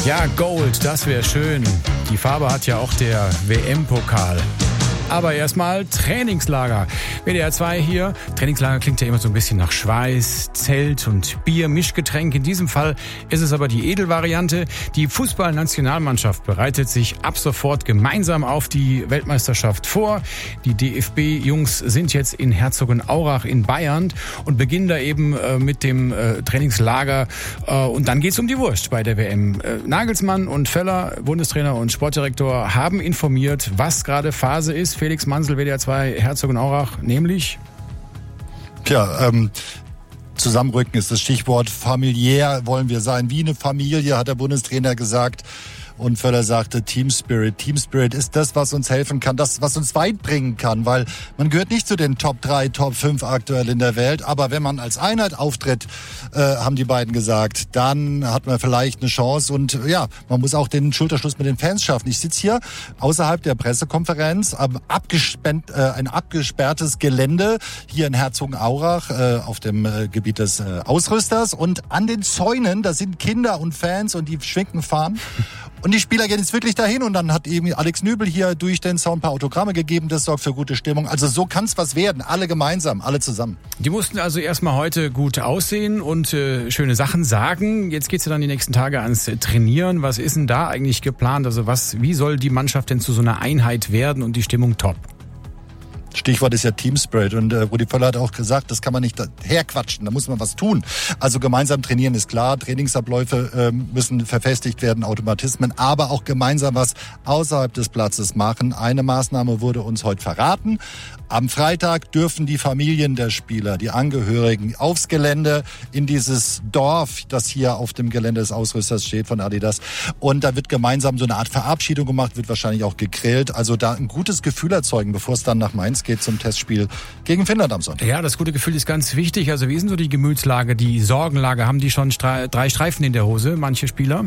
Ja, Gold, das wäre schön. Die Farbe hat ja auch der WM-Pokal. Aber erstmal Trainingslager. WDR 2 hier. Trainingslager klingt ja immer so ein bisschen nach Schweiß, Zelt und Bier, Mischgetränk. In diesem Fall ist es aber die Edelvariante. Die Fußballnationalmannschaft bereitet sich ab sofort gemeinsam auf die Weltmeisterschaft vor. Die DFB-Jungs sind jetzt in Herzogenaurach in Bayern und beginnen da eben mit dem Trainingslager. Und dann geht's um die Wurst bei der WM. Nagelsmann und Völler, Bundestrainer und Sportdirektor, haben informiert, was gerade Phase ist. Felix Mansel, WDR 2, Herzogenaurach, nämlich? Tja, zusammenrücken ist das Stichwort. Familiär wollen wir sein, wie eine Familie, hat der Bundestrainer gesagt. Und Völler sagte Team Spirit. Team Spirit ist das, was uns helfen kann, das, was uns weit bringen kann, weil man gehört nicht zu den Top 3, Top 5 aktuell in der Welt. Aber wenn man als Einheit auftritt, haben die beiden gesagt, dann hat man vielleicht eine Chance. Und ja, man muss auch den Schulterschluss mit den Fans schaffen. Ich sitze hier außerhalb der Pressekonferenz, ein abgesperrtes Gelände hier in Herzogenaurach auf dem Gebiet des Ausrüsters. Und an den Zäunen, da sind Kinder und Fans und die schwenken Fahnen. Und die Spieler gehen jetzt wirklich dahin und dann hat eben Alex Nübel hier durch den Sound ein paar Autogramme gegeben. Das sorgt für gute Stimmung. Also so kann es was werden. Alle gemeinsam, alle zusammen. Die mussten also erstmal heute gut aussehen und schöne Sachen sagen. Jetzt geht's ja dann die nächsten Tage ans Trainieren. Was ist denn da eigentlich geplant? Also wie soll die Mannschaft denn zu so einer Einheit werden und die Stimmung top? Stichwort ist ja Team Spirit und Rudi Völler hat auch gesagt, das kann man nicht herquatschen, da muss man was tun. Also gemeinsam trainieren ist klar, Trainingsabläufe müssen verfestigt werden, Automatismen, aber auch gemeinsam was außerhalb des Platzes machen. Eine Maßnahme wurde uns heute verraten. Am Freitag dürfen die Familien der Spieler, die Angehörigen, aufs Gelände in dieses Dorf, das hier auf dem Gelände des Ausrüsters steht von Adidas. Und da wird gemeinsam so eine Art Verabschiedung gemacht, wird wahrscheinlich auch gegrillt. Also da ein gutes Gefühl erzeugen, bevor es dann nach Mainz geht zum Testspiel gegen Finnland am Sonntag. Ja, das gute Gefühl ist ganz wichtig. Also wie ist denn so die Gemütslage, die Sorgenlage? Haben die schon 3 Streifen in der Hose, manche Spieler?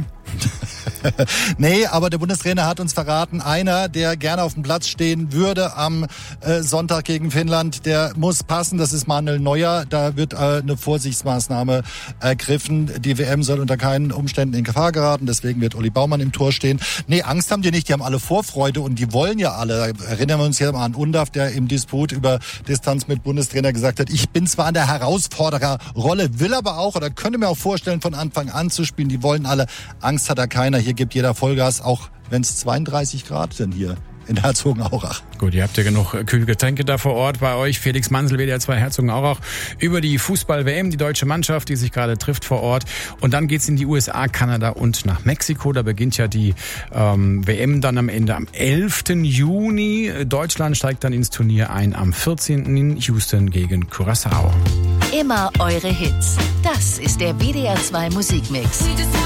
Nee, aber der Bundestrainer hat uns verraten, einer, der gerne auf dem Platz stehen würde am Sonntag gegen Finnland, der muss passen, das ist Manuel Neuer. Da wird eine Vorsichtsmaßnahme ergriffen. Die WM soll unter keinen Umständen in Gefahr geraten, deswegen wird Uli Baumann im Tor stehen. Nee, Angst haben die nicht, die haben alle Vorfreude und die wollen ja alle. Erinnern wir uns ja mal an Undav, der im Disput über Distanz mit Bundestrainer gesagt hat, ich bin zwar in der Herausfordererrolle, will aber auch oder könnte mir auch vorstellen, von Anfang an zu spielen. Die wollen alle. Angst hat da keiner. Hier gibt jeder Vollgas, auch wenn es 32 Grad sind hier in Herzogenaurach. Gut, ihr habt ja genug kühle Getränke da vor Ort bei euch. Felix Mansel, WDR 2 Herzogenaurach, über die Fußball-WM, die deutsche Mannschaft, die sich gerade trifft vor Ort. Und dann geht's in die USA, Kanada und nach Mexiko. Da beginnt ja die WM dann am Ende am 11. Juni. Deutschland steigt dann ins Turnier ein am 14. in Houston gegen Curaçao. Immer eure Hits. Das ist der WDR 2 Musikmix.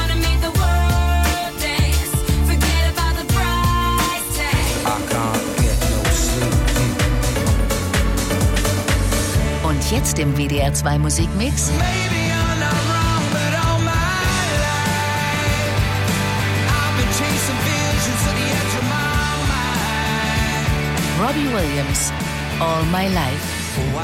Und jetzt im WDR 2 Musikmix Robbie Williams, All My Life.